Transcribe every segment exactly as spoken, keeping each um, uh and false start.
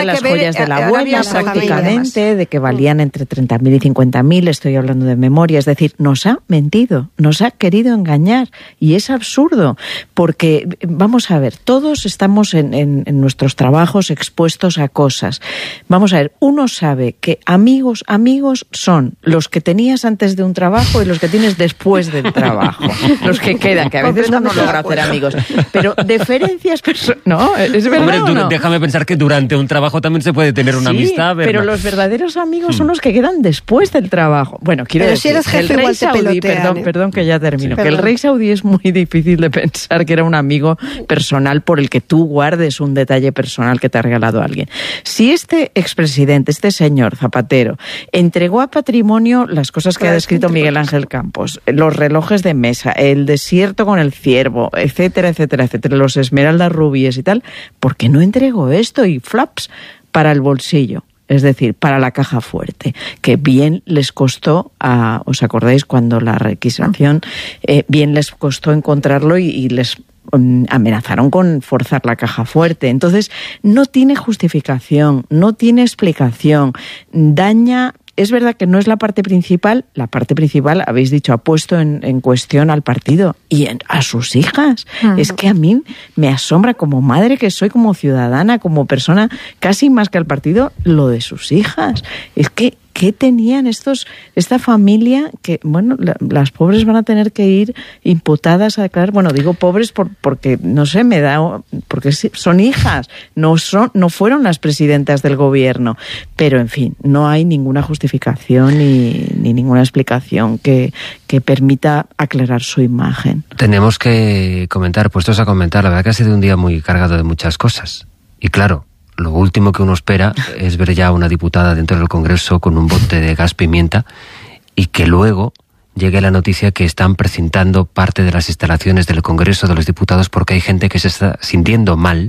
las joyas de la abuela prácticamente, de que valían entre treinta mil y cincuenta mil, estoy hablando de memoria, es decir, nos ha mentido, nos ha querido engañar y es absurdo, porque vamos a ver, todos estamos en, en, en nuestros trabajos expuestos a cosas. Vamos a ver, uno sabe que amigos, amigos son los que tenías antes de un trabajo y los que tienes después del trabajo, los que quedan, que a veces uno no logra hacer amigos, pero diferencias perso- no, es verdad. Hombre, no? déjame pensar que durante un trabajo también se puede tener una sí, amistad, ¿verdad? pero los verdaderos amigos son los que quedan después del trabajo. Bueno, quiero pero decir, si eres jefe, el rey igual te saudí, pelotean, perdón, ¿eh? perdón que ya termino, Sí, que el perdón. rey saudí es muy difícil de pensar que era un amigo personal por el que tú guardes un detalle personal que te ha regalado alguien. Si este expresidente, este señor Zapatero, entregó a patrimonio las cosas que ha descrito Miguel Ángel Campos, los relojes de mesa, el desierto con el ciervo, etcétera, etcétera, etcétera, los esmeraldas rubíes y tal, ¿por qué no entregó esto y flaps para el bolsillo? Es decir, para la caja fuerte, que bien les costó, a, ¿os acordáis cuando la requisición, eh, bien les costó encontrarlo y, y les um, amenazaron con forzar la caja fuerte? Entonces, no tiene justificación, no tiene explicación, daña... Es verdad que no es la parte principal, la parte principal, habéis dicho, ha puesto en, en cuestión al partido y en, a sus hijas. Uh-huh. Es que a mí me asombra como madre que soy, como ciudadana, como persona, casi más que al partido, lo de sus hijas. Es que, ¿qué tenían estos, esta familia que, bueno, la, las pobres van a tener que ir imputadas a declarar? Bueno, digo pobres por, porque, no sé, me da, porque son hijas, no son, no fueron las presidentas del gobierno. Pero, en fin, no hay ninguna justificación ni, ni ninguna explicación que, que permita aclarar su imagen. Tenemos que comentar, puestos a comentar, la verdad que ha sido un día muy cargado de muchas cosas. Y claro, lo último que uno espera es ver ya a una diputada dentro del Congreso con un bote de gas pimienta y que luego llegue la noticia que están precintando parte de las instalaciones del Congreso de los Diputados porque hay gente que se está sintiendo mal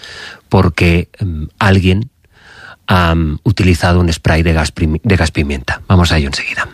porque um, alguien ha um, utilizado un spray de gas, pimi- de gas pimienta. Vamos a ello enseguida.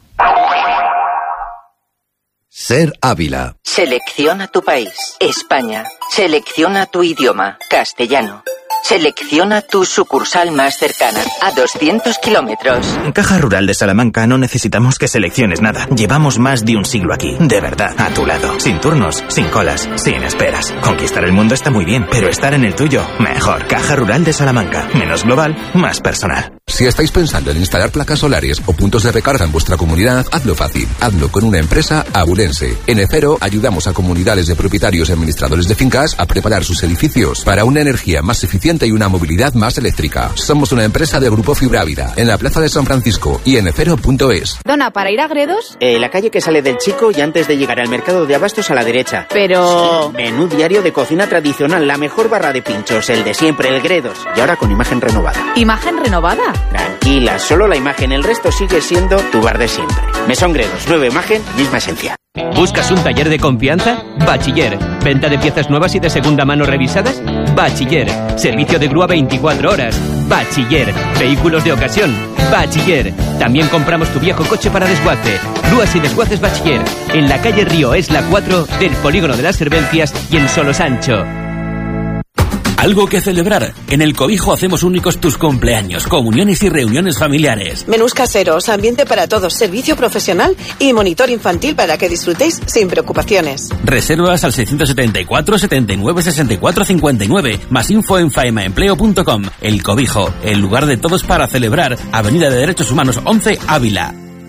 Ser Ávila. Selecciona tu país, España. Selecciona tu idioma, castellano. Selecciona tu sucursal más cercana, a doscientos kilómetros. En Caja Rural de Salamanca no necesitamos que selecciones nada. Llevamos más de un siglo aquí, de verdad, a tu lado. Sin turnos, sin colas, sin esperas. Conquistar el mundo está muy bien, pero estar en el tuyo, mejor. Caja Rural de Salamanca. Menos global, más personal. Si estáis pensando en instalar placas solares o puntos de recarga en vuestra comunidad, hazlo fácil. Hazlo con una empresa abulense. En Efero ayudamos a comunidades de propietarios y administradores de fincas a preparar sus edificios para una energía más eficiente y una movilidad más eléctrica. Somos una empresa del Grupo Fibrávida, en la Plaza de San Francisco y en efero punto es. Dona, ¿para ir a Gredos? Eh, la calle que sale del Chico y antes de llegar al mercado de abastos a la derecha. Pero... Sí, menú diario de cocina tradicional, la mejor barra de pinchos, el de siempre, el Gredos. Y ahora con imagen renovada. ¿Imagen renovada? Tranquila, solo la imagen, el resto sigue siendo tu bar de siempre. Mesón Gredos, nueva imagen, misma esencia. ¿Buscas un taller de confianza? Bachiller. ¿Venta de piezas nuevas y de segunda mano revisadas? Bachiller. Servicio de grúa veinticuatro horas. Bachiller. Vehículos de ocasión. Bachiller. También compramos tu viejo coche para desguace. Grúas y desguaces Bachiller. En la calle Río Esla cuatro del Polígono de las Servencias y en Solosancho. Algo que celebrar. En El Cobijo hacemos únicos tus cumpleaños, comuniones y reuniones familiares. Menús caseros, ambiente para todos, servicio profesional y monitor infantil para que disfrutéis sin preocupaciones. Reservas al seiscientos setenta y cuatro, setenta y nueve, sesenta y cuatro, cincuenta y nueve. Más info en faemaempleo punto com. El Cobijo, el lugar de todos para celebrar. Avenida de Derechos Humanos once, Ávila.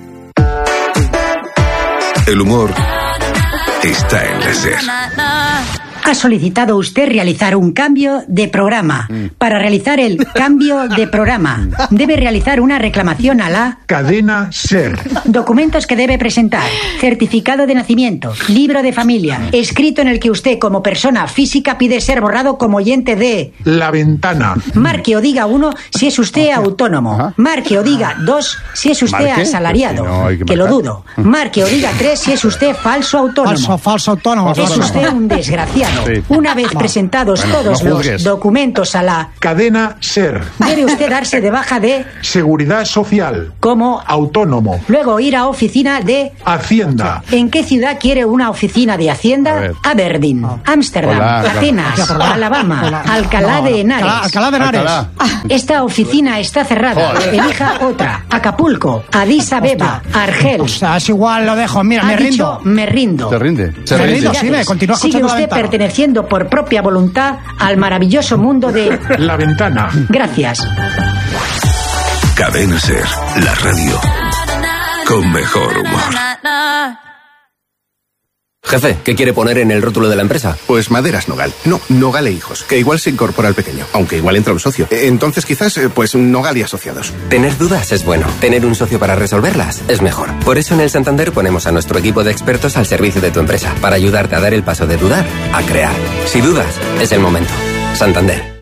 El humor está en la SER. Ha solicitado usted realizar un cambio de programa. Para realizar el cambio de programa, debe realizar una reclamación a la Cadena SER. Documentos que debe presentar: certificado de nacimiento, libro de familia, escrito en el que usted como persona física pide ser borrado como oyente de La Ventana. Marque o diga uno si es usted autónomo. Marque o diga dos si es usted ¿Marque? asalariado. Pues no, hay que que lo marcar. dudo. Marque o diga tres si es usted falso autónomo. Falso, falso autónomo. Es usted un desgraciado. Sí. Una vez presentados Bueno, todos no los juzgues. documentos a la Cadena SER. debe usted darse de baja de Seguridad Social. como Autónomo. luego ir a oficina de Hacienda. ¿En qué ciudad quiere una oficina de A Hacienda? ver. Aberdeen, Ámsterdam, Hola, claro. Atenas, Alabama, Hola. Alcalá de Henares. Alcalá- Alcalá de Henares. Alcalá. Esta oficina está cerrada. Joder. Elija otra. Acapulco, Addis Abeba, Argel. O sea, es igual, lo dejo. Mira, Ha me dicho, rindo. me rindo. Se rinde. Se Me rinde. rindo, sí, me continúa Sigue escuchando la usted ventana. perteneciendo por propia voluntad al maravilloso mundo de... La ventana. Gracias. Cadena SER, la radio con mejor humor. Jefe, ¿qué quiere poner en el rótulo de la empresa? Pues Maderas Nogal. No, Nogal e Hijos, que igual se incorpora al pequeño, aunque igual entra un socio. Eh, Entonces quizás, eh, pues Nogal y Asociados. Tener dudas es bueno. Tener un socio para resolverlas es mejor. Por eso en el Santander ponemos a nuestro equipo de expertos al servicio de tu empresa, para ayudarte a dar el paso de dudar a crear. Si dudas, es el momento. Santander.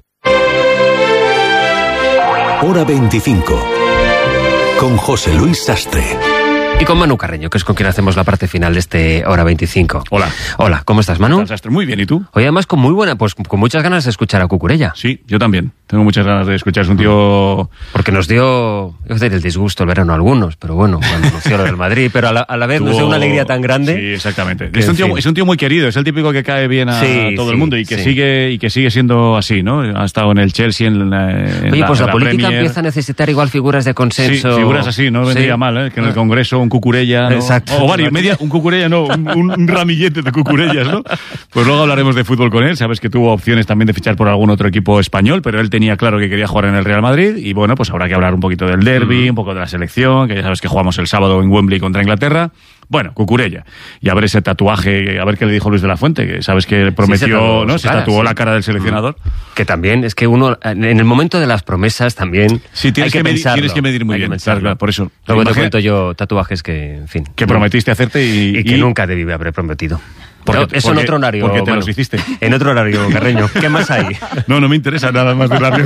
Hora veinticinco. Con José Luis Sastre. Y con Manu Carreño, que es con quien hacemos la parte final de este Hora veinticinco. Hola. Hola, ¿cómo estás, Manu? ¿Estás, Sastre? Muy bien, ¿y tú? Hoy además con muy buena, pues con muchas ganas de escuchar a Cucurella. Sí, yo también. Tengo muchas ganas de escuchar. Es un tío... Porque nos dio, iba a decir, el disgusto el verano a algunos, pero bueno, cuando anunció lo del Madrid, pero a la, a la vez Tuvo- nos dio una alegría tan grande. Sí, exactamente. que, Es un, en tío, fin. es un tío muy querido, es el típico que cae bien a Sí, todo sí, el mundo y que sí. sigue y que sigue siendo así, ¿no? Ha estado en el Chelsea, en la, en Oye, la- pues en la, política Premier. empieza a necesitar igual figuras de Sí, consenso. figuras así, no vendría Sí. mal, ¿eh? Que en el Congreso un Cucurella, ¿no? Exacto. O varios, media, un Cucurella, no, un, un- un ramillete de Cucurellas, ¿no? Pues luego hablaremos de fútbol con él. Sabes que tuvo opciones también de fichar por algún otro equipo español, pero él tenía claro que quería jugar en el Real Madrid. Y bueno, pues habrá que hablar un poquito del derbi, Mm. un poco de la selección, que ya sabes que jugamos el sábado en Wembley contra Inglaterra. Bueno, Cucurella. Y a ver ese tatuaje, a ver qué le dijo Luis de la Fuente, que sabes que prometió, Sí, se tatuó ¿no? su Se cara, tatuó sí. la cara del seleccionador. Que también es que uno, en el momento de las promesas también Sí, tienes hay que, que medir- pensarlo. tienes que medir muy Hay que bien, pensarlo. claro, claro, por eso. Luego te Imagina- cuento yo tatuajes que, en fin. Que prometiste hacerte y... Y que y- nunca debí haber prometido. Porque- Pero eso en porque- otro horario. porque te Manu. los hiciste. En otro horario, Carreño. ¿Qué más hay? No, no me interesa nada más de radio.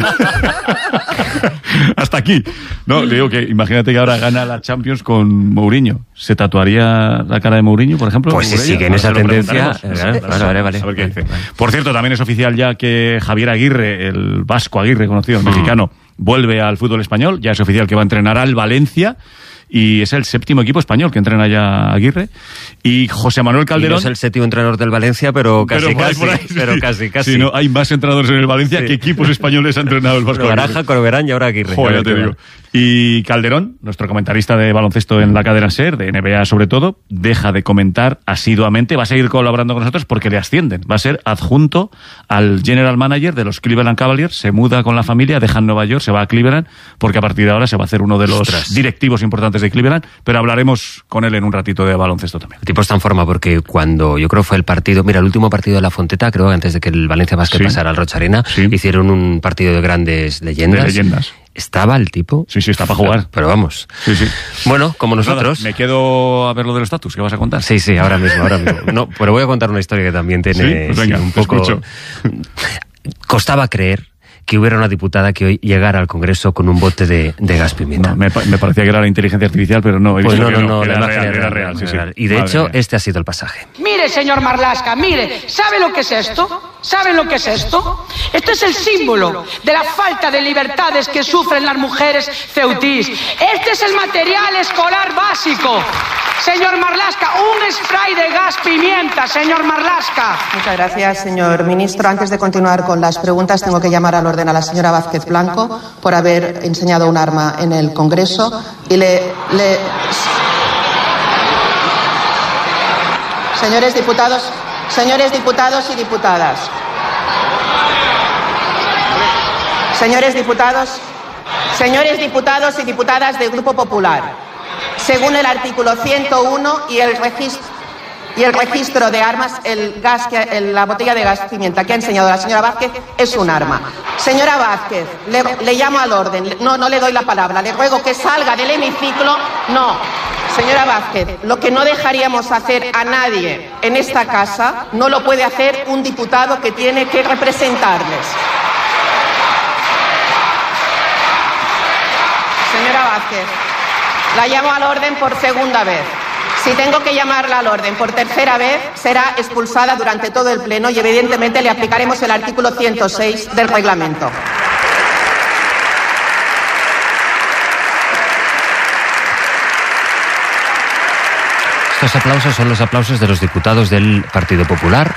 Hasta aquí. No, le digo que imagínate que ahora gana la Champions con Mourinho. ¿Se tatuaría la cara de Mourinho, por ejemplo? Pues si Cucurella? sigue en Ahora esa se lo tendencia, preguntaremos. eh, vale, vale, vale. A ver qué dice. Por cierto, también es oficial ya que Javier Aguirre, el vasco Aguirre conocido, el mexicano, vuelve al fútbol español. Ya es oficial que va a entrenar al Valencia. Y es el séptimo equipo español que entrena ya Aguirre. Y José Manuel Y Calderón... no es el séptimo entrenador del Valencia, pero casi, Pero por ahí, casi. por ahí, sí. Pero casi, casi. Sí, no, hay más entrenadores en el Valencia Sí. que equipos españoles ha entrenado el Vasco Aguirre. Baraja, Corberán y ahora Aguirre. Joder, A ya ver te qué digo. tal. Y Calderón, nuestro comentarista de baloncesto en la cadena SER, de N B A sobre todo, deja de comentar asiduamente, va a seguir colaborando con nosotros porque le ascienden. Va a ser adjunto al general manager de los Cleveland Cavaliers, se muda con la familia, deja en Nueva York, se va a Cleveland, porque a partir de ahora se va a hacer uno de los Ostras. directivos importantes de Cleveland, pero hablaremos con él en un ratito de baloncesto también. El tipo está en forma porque cuando yo creo fue el partido, mira, el último partido de la Fonteta, creo antes de que el Valencia Basket Sí. pasara al Rocha Arena, Sí. hicieron un partido de grandes leyendas. De leyendas. Estaba el tipo. Sí, sí, está para jugar. Pero vamos. Sí, sí. Bueno, como Pues nada, nosotros. me quedo a ver lo de los status, ¿qué vas a contar? Sí, sí, ahora mismo, ahora mismo. No, pero voy a contar una historia que también tiene Sí, pues venga, sí, un te poco. escucho. Costaba creer que hubiera una diputada que hoy llegara al Congreso con un bote de, de gas pimienta. No, me, pa- me parecía que era la inteligencia artificial, pero no, he Pues visto no, que no, no, era la real, imagen era real, sí, sí. Y de Madre hecho, mía. este ha sido el pasaje. Mire, señor Marlaska, mire, ¿sabe lo que es esto? ¿Saben lo que es esto? Esto es el símbolo de la falta de libertades que sufren las mujeres ceutís. Este es el material escolar básico. Señor Marlaska, un spray de gas pimienta, señor Marlaska. Muchas gracias, señor ministro. Antes de continuar con las preguntas, tengo que llamar al orden a la señora Vázquez Blanco por haber enseñado un arma en el Congreso y le... le... Señores diputados, señores diputados y diputadas. Señores diputados, señores diputados y diputadas del Grupo Popular, según el artículo ciento uno y el registro y el registro de armas, el gas que, el- la botella de gas pimienta que ha enseñado la señora Vázquez es un arma. Señora Vázquez, le, le llamo al orden. No, no le doy la palabra. Le ruego que salga del hemiciclo. No. Señora Vázquez, lo que no dejaríamos hacer a nadie en esta casa, no lo puede hacer un diputado que tiene que representarles. Señora Vázquez, la llamo al orden por segunda vez. Si tengo que llamarla al orden por tercera vez, será expulsada durante todo el pleno y evidentemente le aplicaremos el artículo ciento seis del reglamento. Estos aplausos son los aplausos de los diputados del Partido Popular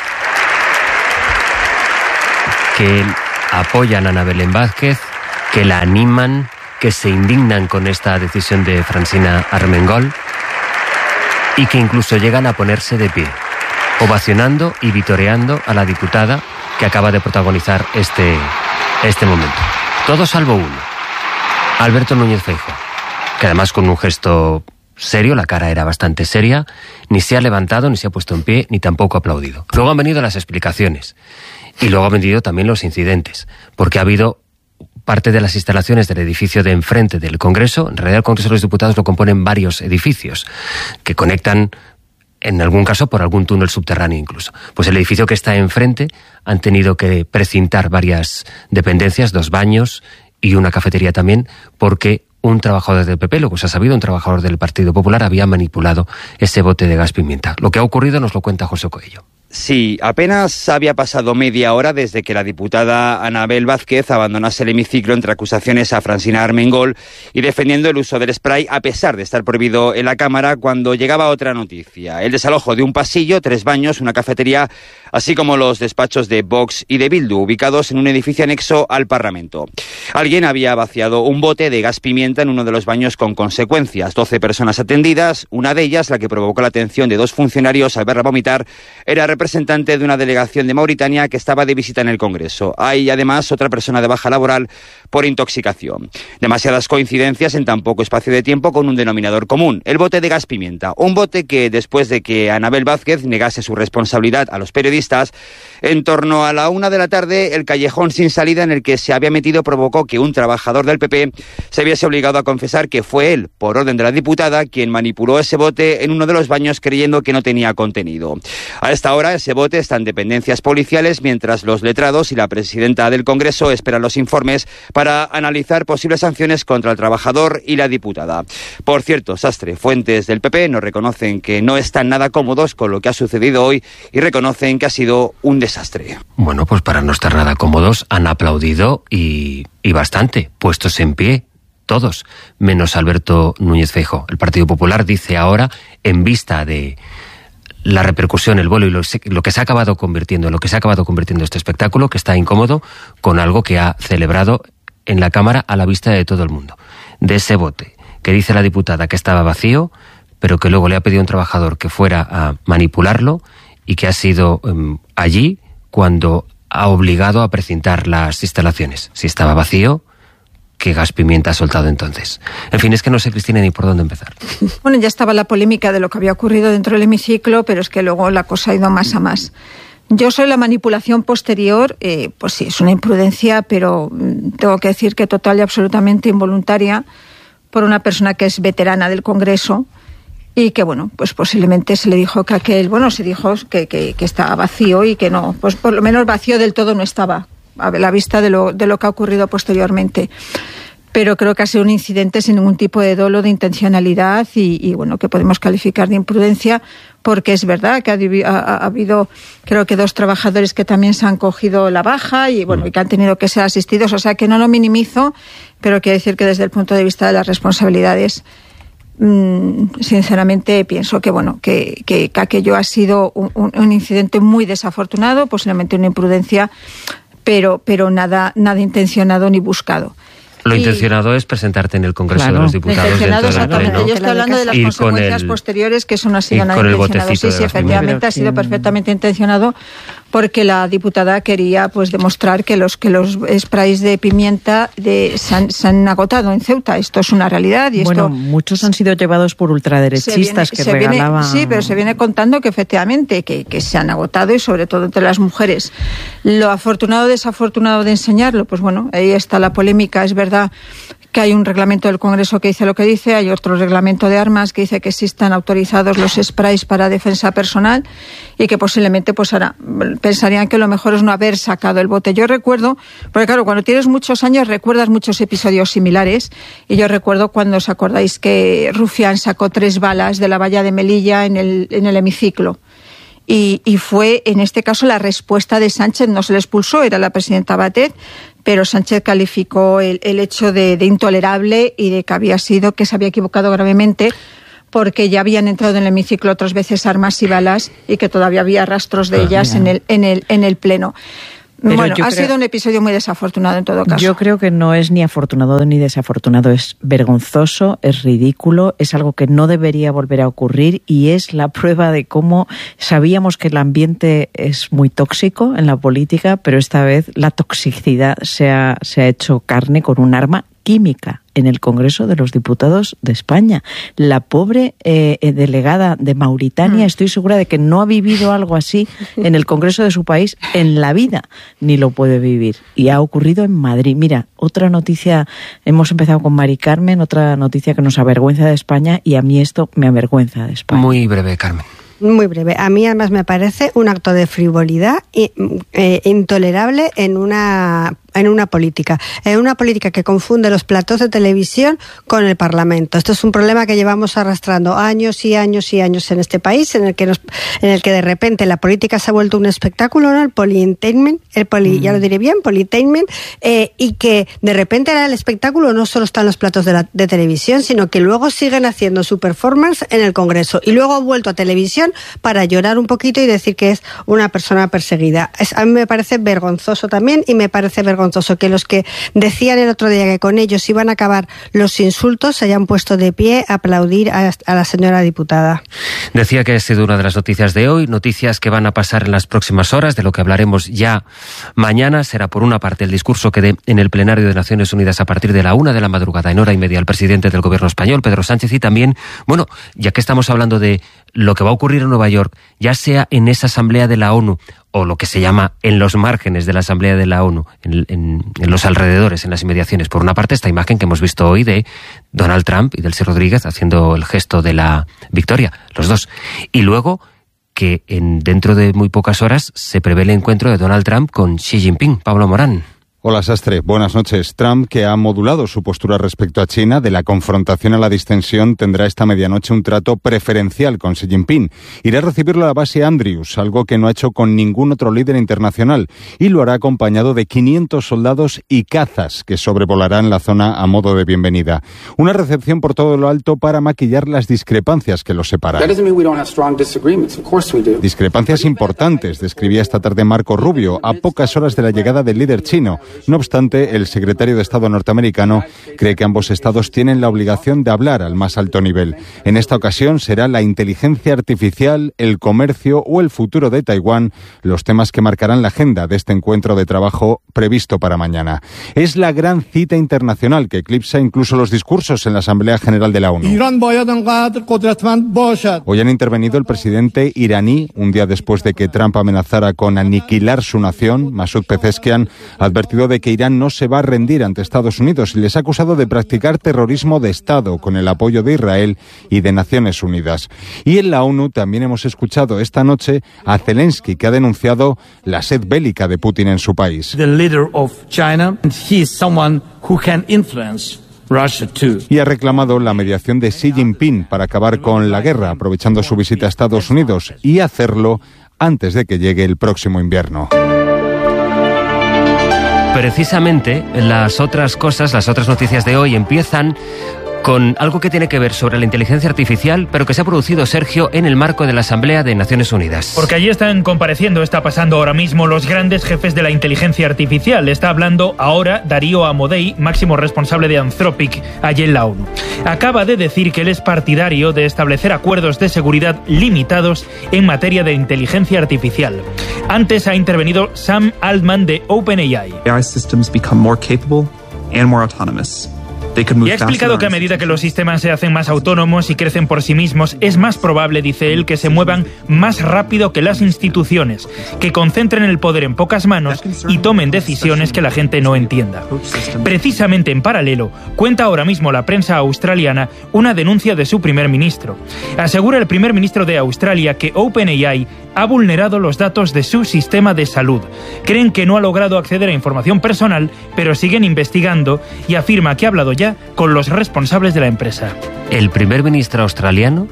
que apoyan a Ana Belén Vázquez, que la animan, que se indignan con esta decisión de Francina Armengol y que incluso llegan a ponerse de pie, ovacionando y vitoreando a la diputada que acaba de protagonizar este, este momento. Todo salvo uno, Alberto Núñez Feijóo, que además con un gesto serio, la cara era bastante seria, ni se ha levantado, ni se ha puesto en pie, ni tampoco ha aplaudido. Luego han venido las explicaciones y luego han venido también los incidentes, porque ha habido parte de las instalaciones del edificio de enfrente del Congreso. En realidad el Congreso de los Diputados lo componen varios edificios que conectan, en algún caso, por algún túnel subterráneo incluso. Pues el edificio que está enfrente han tenido que precintar varias dependencias, dos baños y una cafetería también, porque un trabajador del P P, lo que se ha sabido, un trabajador del Partido Popular había manipulado ese bote de gas pimienta. Lo que ha ocurrido nos lo cuenta José Coello. Sí, apenas había pasado media hora desde que la diputada Anabel Vázquez abandonase el hemiciclo entre acusaciones a Francina Armengol y defendiendo el uso del spray a pesar de estar prohibido en la Cámara, cuando llegaba otra noticia: el desalojo de un pasillo, tres baños, una cafetería, así como los despachos de Vox y de Bildu, ubicados en un edificio anexo al Parlamento. Alguien había vaciado un bote de gas pimienta en uno de los baños con consecuencias. Doce personas atendidas, una de ellas, la que provocó la atención de dos funcionarios al verla vomitar, era representante de una delegación de Mauritania que estaba de visita en el Congreso. Hay además otra persona de baja laboral por intoxicación. Demasiadas coincidencias en tan poco espacio de tiempo con un denominador común: el bote de gas pimienta. Un bote que, después de que Anabel Vázquez negase su responsabilidad a los periodistas, en torno a la una de la tarde, el callejón sin salida en el que se había metido provocó que un trabajador del P P se viese obligado a confesar que fue él, por orden de la diputada, quien manipuló ese bote en uno de los baños creyendo que no tenía contenido. A esta hora ese bote está en dependencias policiales, mientras los letrados y la presidenta del Congreso esperan los informes para analizar posibles sanciones contra el trabajador y la diputada. Por cierto, Sastre, fuentes del P P nos reconocen que no están nada cómodos con lo que ha sucedido hoy y reconocen que ha sido un desastre. Bueno, pues para no estar nada cómodos han aplaudido y, y bastante, puestos en pie, todos, menos Alberto Núñez Feijóo. El Partido Popular dice ahora, en vista de la repercusión, el vuelo y lo, lo que se ha acabado convirtiendo, lo que se ha acabado convirtiendo este espectáculo, que está incómodo con algo que ha celebrado en la Cámara a la vista de todo el mundo. De ese bote que dice la diputada que estaba vacío, pero que luego le ha pedido a un trabajador que fuera a manipularlo y que ha sido um, allí cuando ha obligado a precintar las instalaciones. Si estaba vacío, ¿qué gas pimienta ha soltado entonces? En fin, es que no sé, Cristina, ni por dónde empezar. Bueno, ya estaba la polémica de lo que había ocurrido dentro del hemiciclo, pero es que luego la cosa ha ido más a más. Yo soy la manipulación posterior, eh, pues sí, es una imprudencia, pero tengo que decir que total y absolutamente involuntaria por una persona que es veterana del Congreso y que, bueno, pues posiblemente se le dijo que aquel, bueno, se dijo que, que, que estaba vacío y que no, pues por lo menos vacío del todo no estaba, a la vista de lo, de lo que ha ocurrido posteriormente. Pero creo que ha sido un incidente sin ningún tipo de dolo, de intencionalidad y, y bueno, que podemos calificar de imprudencia, porque es verdad que ha, ha, ha habido, creo que dos trabajadores que también se han cogido la baja y bueno, y que han tenido que ser asistidos, o sea que no lo minimizo, pero quiero decir que desde el punto de vista de las responsabilidades, mmm, sinceramente pienso que bueno, que, que, que aquello ha sido un, un, un incidente muy desafortunado, posiblemente una imprudencia, pero, pero nada, nada intencionado ni buscado. Lo y... intencionado es presentarte en el Congreso claro, de los Diputados. Intencionado, exactamente. Pleno, Yo estoy hablando de las consecuencias el, posteriores, que eso no ha sido nada intencionado. Sí, sí, efectivamente ha sido perfectamente intencionado, porque la diputada quería pues demostrar que los que los sprays de pimienta de, se, han, se han agotado en Ceuta. Esto es una realidad. Y bueno, esto muchos han sido llevados por ultraderechistas viene, que regalaban... Viene, sí, pero se viene contando que efectivamente que, que se han agotado y sobre todo entre las mujeres. Lo afortunado o desafortunado de enseñarlo, pues bueno, ahí está la polémica. Es verdad que hay un reglamento del Congreso que dice lo que dice, hay otro reglamento de armas que dice que sí están autorizados los sprays para defensa personal y que posiblemente pues ahora pensarían que lo mejor es no haber sacado el bote. Yo recuerdo, porque claro, cuando tienes muchos años recuerdas muchos episodios similares, y yo recuerdo cuando os acordáis que Rufián sacó tres balas de la valla de Melilla en el, en el hemiciclo. Y, y fue, en este caso, la respuesta de Sánchez. No se le expulsó, era la presidenta Batet, pero Sánchez calificó el, el hecho de, de intolerable y de que había sido, que se había equivocado gravemente, porque ya habían entrado en el hemiciclo otras veces armas y balas y que todavía había rastros de ah, ellas en el, en el, en el pleno. Pero bueno, ha creo, sido un episodio muy desafortunado en todo caso. Yo creo que no es ni afortunado ni desafortunado, es vergonzoso, es ridículo, es algo que no debería volver a ocurrir y es la prueba de cómo sabíamos que el ambiente es muy tóxico en la política, pero esta vez la toxicidad se ha, se ha hecho carne con un arma química en el Congreso de los Diputados de España. La pobre eh, delegada de Mauritania, mm. estoy segura de que no ha vivido algo así en el Congreso de su país en la vida, ni lo puede vivir. Y ha ocurrido en Madrid. Mira, otra noticia, hemos empezado con Mari Carmen, otra noticia que nos avergüenza de España, y a mí esto me avergüenza de España. Muy breve, Carmen. Muy breve. A mí además me parece un acto de frivolidad y, eh, intolerable en una en una política, en una política que confunde los platós de televisión con el Parlamento. Esto es un problema que llevamos arrastrando años y años y años en este país, en el que nos, en el que de repente la política se ha vuelto un espectáculo, ¿no? El politainment, el poli, mm. ya lo diré bien, politainment, eh, y que de repente ahora el espectáculo no solo está en los platós de, la, de televisión, sino que luego siguen haciendo su performance en el Congreso y luego han vuelto a televisión para llorar un poquito y decir que es una persona perseguida. Es, a mí me parece vergonzoso también, y me parece vergonzoso que los que decían el otro día que con ellos iban a acabar los insultos se hayan puesto de pie a aplaudir a, a la señora diputada. Decía que ha sido una de las noticias de hoy, noticias que van a pasar en las próximas horas, de lo que hablaremos ya mañana. Será por una parte el discurso que dé en el plenario de Naciones Unidas a partir de la una de la madrugada, en hora y media, el presidente del gobierno español, Pedro Sánchez, y también, bueno, ya que estamos hablando de lo que va a ocurrir en Nueva York, ya sea en esa asamblea de la ONU o lo que se llama en los márgenes de la asamblea de la ONU, en, en, en los alrededores, en las inmediaciones. Por una parte, esta imagen que hemos visto hoy de Donald Trump y Delcy Rodríguez haciendo el gesto de la victoria, los dos. Y luego que en, dentro de muy pocas horas se prevé el encuentro de Donald Trump con Xi Jinping. Pablo Morán. Hola, Sastre. Buenas noches. Trump, que ha modulado su postura respecto a China, de la confrontación a la distensión, tendrá esta medianoche un trato preferencial con Xi Jinping. Irá a recibirlo a la base Andrews, algo que no ha hecho con ningún otro líder internacional, y lo hará acompañado de quinientos soldados y cazas que sobrevolarán la zona a modo de bienvenida. Una recepción por todo lo alto para maquillar las discrepancias que los separan. Discrepancias importantes, describía esta tarde Marco Rubio, a pocas horas de la llegada del líder chino. No obstante, el secretario de Estado norteamericano cree que ambos estados tienen la obligación de hablar al más alto nivel. En esta ocasión será la inteligencia artificial, el comercio o el futuro de Taiwán los temas que marcarán la agenda de este encuentro de trabajo previsto para mañana. Es la gran cita internacional que eclipsa incluso los discursos en la Asamblea General de la ONU. Hoy han intervenido el presidente iraní, un día después de que Trump amenazara con aniquilar su nación. Masoud Pezeshkian ha advertido de que Irán no se va a rendir ante Estados Unidos y les ha acusado de practicar terrorismo de Estado con el apoyo de Israel y de Naciones Unidas. Y en la ONU también hemos escuchado esta noche a Zelensky, que ha denunciado la sed bélica de Putin en su país. The leader of China, he is someone who can influence Russia too. Y ha reclamado la mediación de Xi Jinping para acabar con la guerra, aprovechando su visita a Estados Unidos, y hacerlo antes de que llegue el próximo invierno. Precisamente las otras cosas, las otras noticias de hoy empiezan con algo que tiene que ver sobre la inteligencia artificial, pero que se ha producido, Sergio, en el marco de la Asamblea de Naciones Unidas. Porque allí están compareciendo, está pasando ahora mismo, los grandes jefes de la inteligencia artificial. Está hablando ahora Darío Amodei, máximo responsable de Anthropic, allí en la ONU. Acaba de decir que él es partidario de establecer acuerdos de seguridad limitados en materia de inteligencia artificial. Antes ha intervenido Sam Altman de OpenAI. A I systems become more capable and more autonomous. Y ha explicado que a medida que los sistemas se hacen más autónomos y crecen por sí mismos, es más probable, dice él, que se muevan más rápido que las instituciones, que concentren el poder en pocas manos y tomen decisiones que la gente no entienda. Precisamente en paralelo, cuenta ahora mismo la prensa australiana una denuncia de su primer ministro. Asegura el primer ministro de Australia que OpenAI ha vulnerado los datos de su sistema de salud. Creen que no ha logrado acceder a información personal, pero siguen investigando y afirma que ha hablado ya con los responsables de la empresa. El primer ministro australiano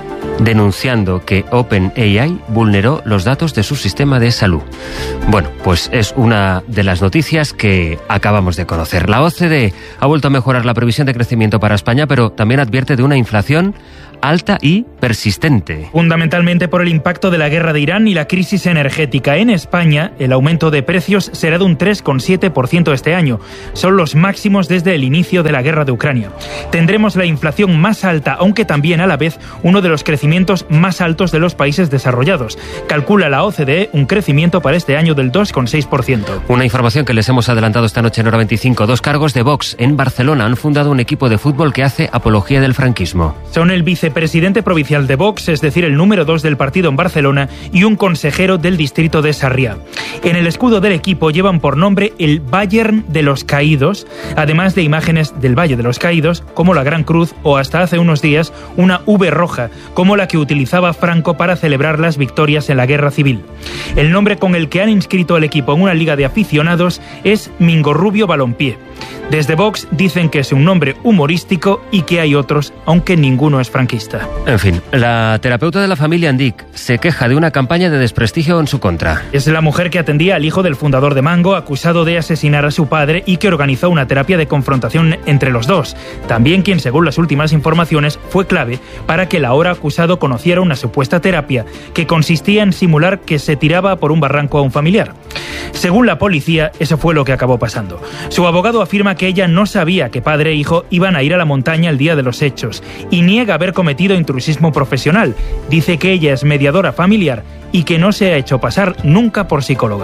denunciando que OpenAI vulneró los datos de su sistema de salud. Bueno, pues es una de las noticias que acabamos de conocer. La O C D E ha vuelto a mejorar la previsión de crecimiento para España, pero también advierte de una inflación alta y persistente. Fundamentalmente por el impacto de la guerra de Irán y la crisis energética. En España, el aumento de precios será de un tres coma siete por ciento este año. Son los máximos desde el inicio de la guerra de Ucrania. Tendremos la inflación más alta, aunque también a la vez uno de los crecimientos más altos de los países desarrollados. Calcula la O C D E un crecimiento para este año del dos coma seis por ciento. Una información que les hemos adelantado esta noche en Hora veinticinco. Dos cargos de Vox en Barcelona han fundado un equipo de fútbol que hace apología del franquismo. Son el vicepresidente provincial de Vox, es decir, el número dos del partido en Barcelona, y un consejero del distrito de Sarriá. En el escudo del equipo llevan por nombre el Bayern de los Caídos, además de imágenes del Valle de los Caídos, como la Gran Cruz, o hasta hace unos días una V roja, como la que utilizaba Franco para celebrar las victorias en la Guerra Civil. El nombre con el que han inscrito el equipo en una liga de aficionados es Mingorrubio Balompié. Desde Vox dicen que es un nombre humorístico y que hay otros, aunque ninguno es franquista. En fin, la terapeuta de la familia Andic se queja de una campaña de desprestigio en su contra. Es la mujer que atendía al hijo del fundador de Mango, acusado de asesinar a su padre, y que organizó una terapia de confrontación entre los dos. También quien, según las últimas informaciones, fue clave para que el ahora acusado conociera una supuesta terapia que consistía en simular que se tiraba por un barranco a un familiar. Según la policía, eso fue lo que acabó pasando. Su abogado afirma que ella no sabía que padre e hijo iban a ir a la montaña el día de los hechos y niega haber cometido intrusismo profesional. Dice que ella es mediadora familiar y que no se ha hecho pasar nunca por psicóloga.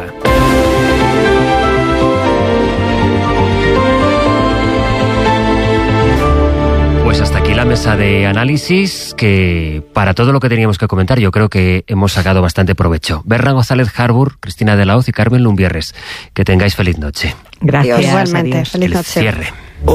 Pues hasta aquí la mesa de análisis, que para todo lo que teníamos que comentar yo creo que hemos sacado bastante provecho. Berna González Harbour, Cristina de la Hoz y Carmen Lumbierres. Que tengáis feliz noche. Gracias. Igualmente, adiós. feliz noche. Cierre.